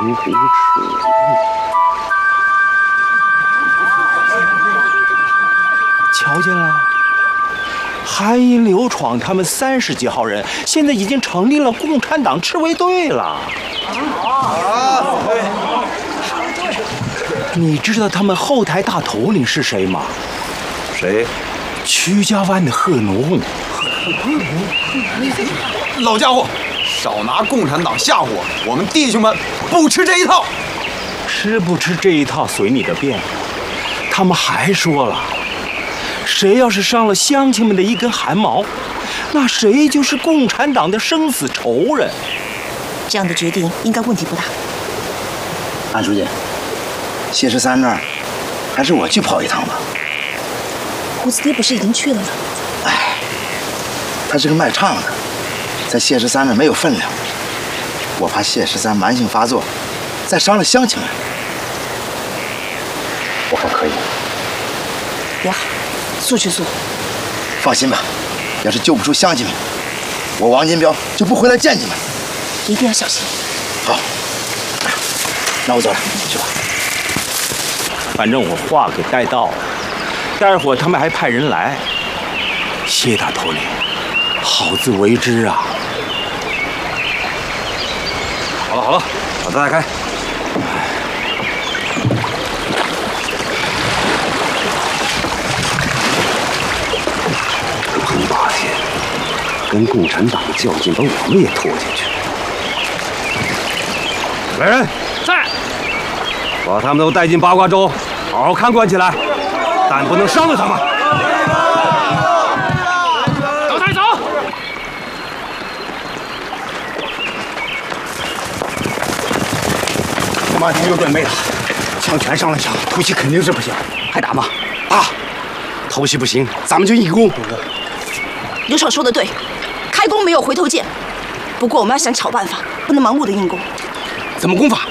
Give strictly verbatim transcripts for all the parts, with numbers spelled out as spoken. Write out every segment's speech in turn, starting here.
虎吃。瞧见了，韩银、刘闯他们三十几号人，现在已经成立了共产党赤卫队了。啊！对。你知道他们后台大头领是谁吗？ 谁？ 曲家湾的贺农。 老家伙，少拿共产党吓唬我！我们弟兄们不吃这一套。 吃不吃这一套随你的便。他们还说了，谁要是伤了乡亲们的一根汗毛，那谁就是共产党的生死仇人。 这样的决定应该问题不大。 安书记，谢十三那儿，还是我去跑一趟吧。 胡子爹不是已经去了吗？ 哎，他是个卖唱的，在谢十三那儿没有分量。我怕谢十三慢性发作，再伤了乡亲们。我看可以。 也好，速去速回。 放心吧，要是救不出乡亲们，我王金彪就不回来见你们。 一定要小心。 好，那我走了，去吧。 反正我话给带到了，待会儿他们还派人来。谢大头领，好自为之啊！ 好了好了，把它带开。 彭八天跟共产党较劲，把我们也拖进去。来人， 在， 把他们都带进八卦洲，好好看管起来，但不能伤了他们。 走，带走。 马天又准备了，枪全上了枪，突袭肯定是不行，还打吗？ 打！偷袭不行，咱们就硬攻。 刘爽说的对，开弓没有回头箭。不过我们要想巧办法，不能盲目的硬攻。 怎么攻法？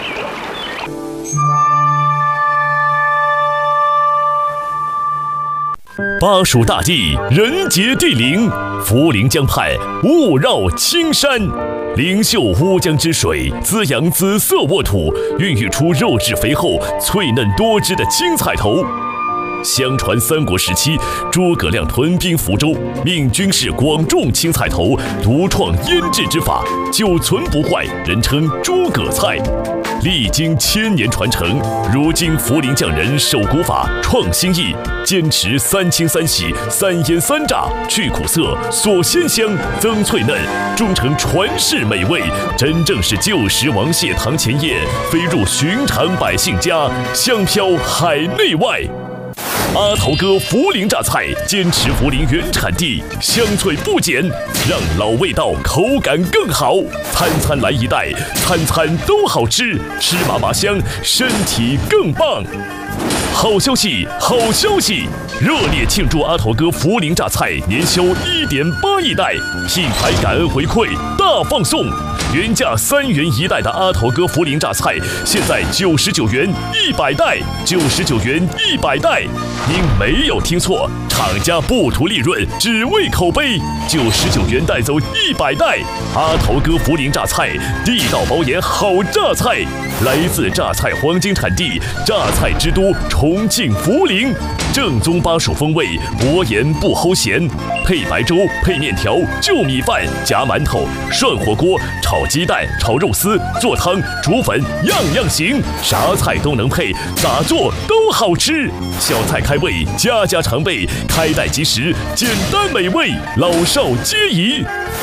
巴蜀大地，人杰地灵，涪陵江畔雾绕青山，灵秀乌江之水滋养紫色沃土，孕育出肉质肥厚、脆嫩多汁的青菜头。相传三国时期，诸葛亮屯兵福州，命军士广种青菜头，独创腌制之法，久存不坏，人称诸葛菜。历经千年传承，如今涪陵匠人守古法，创新意，坚持三清三洗、三腌三炸，去苦涩、锁鲜香、增脆嫩，终成传世美味。真正是旧时王谢堂前燕，飞入寻常百姓家，香飘海内外。阿头哥涪陵榨菜，坚持涪陵原产地，香脆不减，让老味道口感更好。餐餐来一袋，餐餐都好吃，吃嘛嘛香，身体更棒。好消息，好消息！热烈庆祝阿头哥涪陵榨菜年销一点八亿袋，品牌感恩回馈大放送。原价三元一袋的阿头哥涪陵榨菜，现在九十九元一百袋，九十九元一百袋。您没有听错，厂家不图利润，只为口碑。九十九元带走一百袋，阿头哥涪陵榨菜，地道保研好榨菜，来自榨菜黄金产地，榨菜之都重庆涪陵，正宗巴蜀风味，薄盐不齁咸。配白粥，配面条，就米饭，夹馒头，涮火锅，炒鸡蛋，炒肉丝，做汤，煮粉，样样行，啥菜都能配，咋做都好吃。小菜开胃，家家常备，开袋即食，简单美味，老少皆宜。